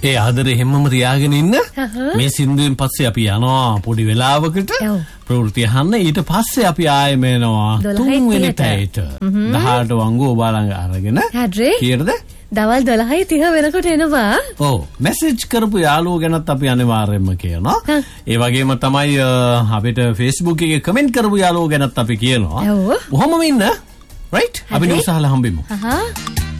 ඒ ආදරේ හැමම තියාගෙන ඉන්න. මේ සින්දුවෙන් පස්සේ අපි යනවා පොඩි වෙලාවකට ප්‍රවෘත්ති අහන්න. ඊට පස්සේ අපි ආයෙම එනවා 3 වෙනි පැයට. 18 වංගු ඔබලඟ අරගෙන. කීයටද? දවල් 12:30 වෙනකොට එනවා. ඔව් මැසේජ් කරපු යාළුවෝ ගැනත් අපි අනිවාර්යයෙන්ම කියනවා. ඒ වගේම තමයි අපිට Facebook එකේ කමෙන්ට් කරපු යාළුවෝ ගැනත් අපි කියනවා. කොහොමම ඉන්න right අපි උසහල හම්බෙමු.